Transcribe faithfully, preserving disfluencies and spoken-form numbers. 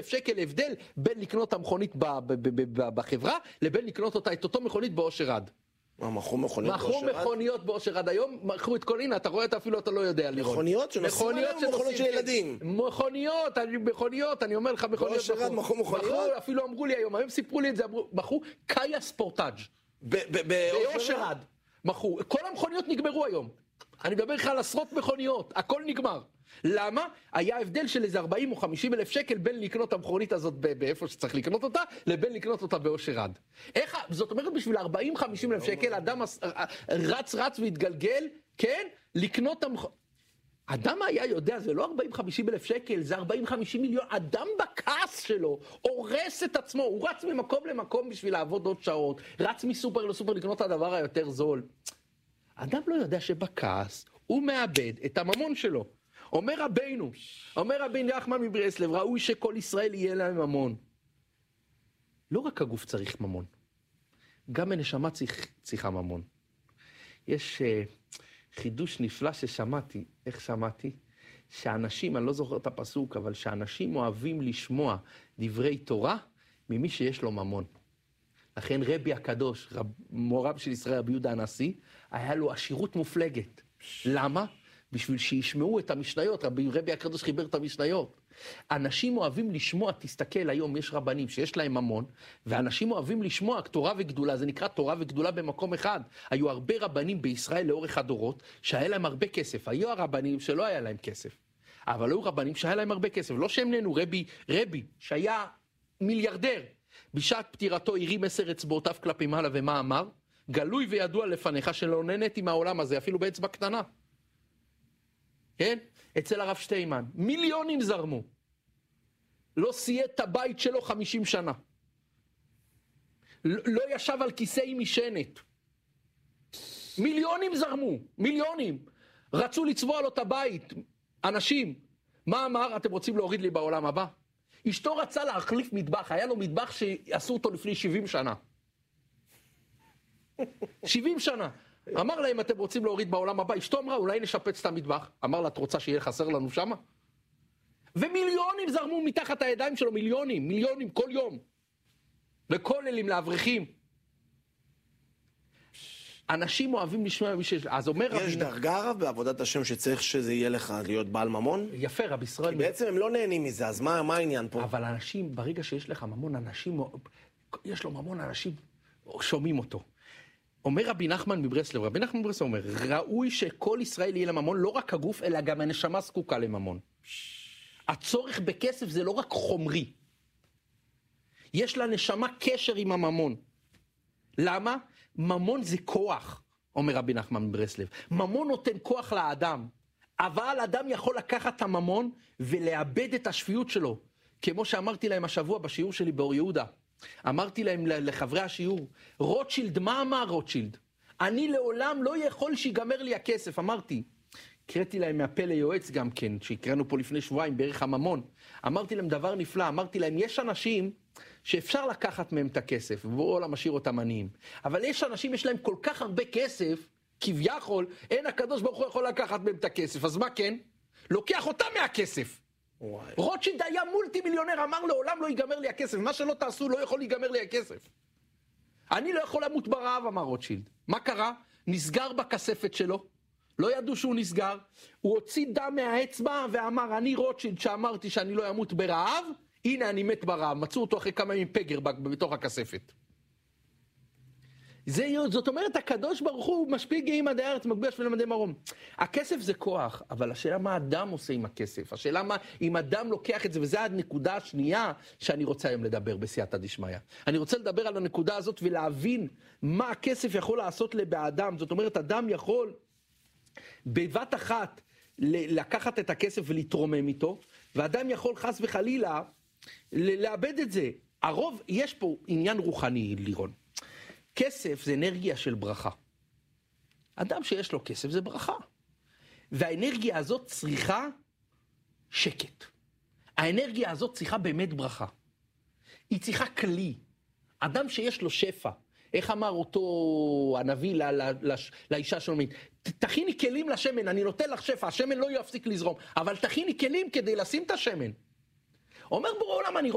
אלף שקל הבדל בין לקנות המכונית בחברה, לבין לקנות אותה, את אותו מכונית באושר עד. מה, מכרו מכוניות באושר עד? מכרו מכוניות באושר עד. היום מכרו את כל, הנה, אתה רואה את אפילו אתה לא יודע לראות. מכוניות שנוסעים עליהם, מכוניות של ילדים. מכוניות, אני, מכוניות, אני אומר לך מכוניות. באושר עד מכרו מכוניות? אפילו אמרו לי היום, היום סיפרו לי את זה, מכרו קאיה ספורטאג'. באושר עד. מכרו. כל המכוניות נגמרו היום. אני מדבר לך על עשרות מכוניות, הכל נגמר. למה? היה הבדל של איזה ארבעים או חמישים אלף שקל בין לקנות המכונית הזאת באיפה שצריך לקנות אותה, לבין לקנות אותה באושר עד. איך, זאת אומרת בשביל ארבעים חמישים אלף שקל, אדם רץ רץ והתגלגל, כן? לקנות המכונית. אדם היה יודע, זה לא ארבעים חמישים אלף שקל, זה ארבעים חמישים מיליון. אדם בכעס שלו הורס את עצמו, הוא רץ ממקום למקום בשביל לעבוד עוד שעות, רץ מסופר לסופר לקנות את הדבר היותר זול. אדם לא יודע שבכעס הוא מאבד את הממון שלו. אומר רבינו, אומר רבי נחמן מברסלב, ראוי שכל ישראל יהיה להם ממון. לא רק הגוף צריך ממון, גם הנשמה צריך, צריכה ממון. יש uh, חידוש נפלא ששמעתי, איך שמעתי? שאנשים, אני לא זוכר את הפסוק, אבל שאנשים אוהבים לשמוע דברי תורה ממי שיש לו ממון. לכן רבי הקדוש, רב, מורב של ישראל, רבי יהודה הנשיא, היה לו עשירות מופלגת. למה? בשביל שישמעו את המשניות, רבי, רבי הקדוש חיבר את המשניות. אנשים אוהבים לשמוע, תסתכל היום, יש רבנים שיש להם ממון, ואנשים אוהבים לשמוע תורה וגדולה, זה נקרא תורה וגדולה במקום אחד. היו הרבה רבנים בישראל לאורך הדורות, שהיה להם הרבה כסף. היו הרבנים שלא היה להם כסף. אבל היו רבנים שהיה להם הרבה כסף. לא שהם נהנו, רבי, רבי, שהיה מיליארדר. בשעת פטירתו הרים עשר אצבעותיו כלפי מעלה, ומה אמר? גלוי וידוע לפניך שלא נהניתי מהעולם הזה, אפילו באצבע קטנה. כן? אצל הרב שטיימן. מיליונים זרמו. לא סייע את הבית שלו חמישים שנה. לא ישב על כיסא עם משענת. מיליונים זרמו. מיליונים. רצו לצבוע לו את הבית. אנשים. מה אמר? אתם רוצים להוריד לי בעולם הבא? אשתו רצה להחליף מטבח. היה לו מטבח שעשו אותו לפני שבעים שנה. שבעים שנה. אמר להם, אתם רוצים להוריד בעולם הבא? אשתו אמרה, אולי נשפץ את המטבח. אמר לה, את רוצה שיהיה חסר לנו שמה? ומיליונים זרמו מתחת הידיים שלו, מיליונים, מיליונים, כל יום. לכוללים, לאברכים. אנשים אוהבים לשמוע מי שיש... אז אומר... יש רבי... דרגה רב בעבודת השם שצריך שזה יהיה לך להיות בעל ממון? יפה, רב ישראל... כי בעצם הם לא נהנים מזה, אז מה, מה העניין פה? אבל אנשים, ברגע שיש לך ממון, אנשים... יש לו ממון, אנשים שומעים אותו. אומר רבי נחמן מברסלב, רבי נחמן מברסלב אומר, ראוי שכל ישראל יהיה לממון, לא רק הגוף, אלא גם הנשמה זקוקה לממון. הצורך בכסף זה לא רק חומרי. יש לנשמה קשר עם הממון. למה? ממון זה כוח, אומר רבי נחמן מברסלב. ממון נותן כוח לאדם, אבל אדם יכול לקחת את הממון ולאבד את השפיות שלו. כמו שאמרתי להם השבוע בשיעור שלי באור יהודה. אמרתי להם לחברי השיעור, רוטשילד, מה אמר רוטשילד? אני לעולם לא יכול שיגמר לי הכסף, אמרתי. קראתי להם מהפה ליועץ גם כן, שהקראנו פה לפני שבועיים בערך הממון. אמרתי להם דבר נפלא, אמרתי להם, יש אנשים שאפשר לקחת מהם את הכסף, ובואו משאיר אותם עניים. אבל יש אנשים, יש להם כל כך הרבה כסף, כביכול, אין הקדוש ברוך הוא יכול לקחת מהם את הכסף. אז מה כן? לוקח אותם מהכסף. וואי. רוטשילד היה מולטי מיליונר, אמר לעולם לא ייגמר לי הכסף, מה שלא תעשו לא יכול להיגמר לי הכסף. אני לא יכול למות ברעב, אמר רוטשילד. מה קרה? נסגר בכספת שלו, לא ידעו שהוא נסגר, הוא הוציא דם מהאצבע ואמר, אני רוטשילד שאמרתי שאני לא ימות ברעב, הנה אני מת ברעב, מצאו אותו אחרי כמה ימים פגר בתוך הכספת. זה, זאת אומרת, הקדוש ברוך הוא משפיע גאים עדי הארץ, מגביה שביל למדי מרום. הכסף זה כוח, אבל השאלה מה אדם עושה עם הכסף, השאלה מה, אם אדם לוקח את זה, וזה הנקודה השנייה שאני רוצה היום לדבר בסייעתא דשמיא. אני רוצה לדבר על הנקודה הזאת ולהבין מה הכסף יכול לעשות לבאדם. זאת אומרת, אדם יכול בבת אחת לקחת את הכסף ולהתרומם איתו, ואדם יכול חס וחלילה לאבד את זה. הרוב, יש פה עניין רוחני, לירון. כסף זה אנרגיה של ברכה. אדם שיש לו כסף זה ברכה. והאנרגיה הזאת צריכה שקט. האנרגיה הזאת צריכה באמת ברכה. היא צריכה כלי. אדם שיש לו שפע. איך אמר אותו הנביא לא, לא, לא, לאישה שלומית? תכיני כלים לשמן, אני נותן לך שפע, השמן לא יפסיק לזרום, אבל תכיני כלים כדי לשים את השמן. אומר בורא עולם, אני